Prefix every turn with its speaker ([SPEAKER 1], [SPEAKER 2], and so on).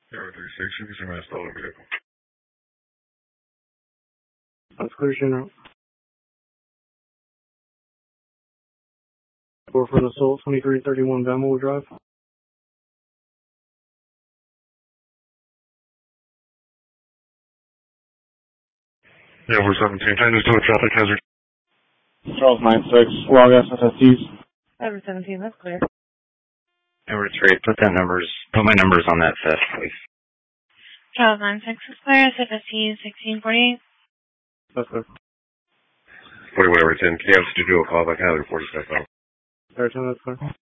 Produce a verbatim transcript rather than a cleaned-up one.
[SPEAKER 1] Zero three six, you can see my stolen vehicle.
[SPEAKER 2] That's clear, General. Four for an assault, twenty-three thirty-one Vanmore Drive.
[SPEAKER 1] Yeah, we're seventeen. Changes to a traffic hazard.
[SPEAKER 2] Charles nine six, log S S S Cs.
[SPEAKER 3] Number seventeen, that's clear.
[SPEAKER 4] Number three, put that numbers, put my numbers on that fifth, please.
[SPEAKER 3] Charles nine six is clear, S F S C sixteen forty-eight.
[SPEAKER 2] That's clear.
[SPEAKER 1] forty whatever, ten. Can you have us to do a call back out of report to step out?
[SPEAKER 2] Thirteen, that's clear.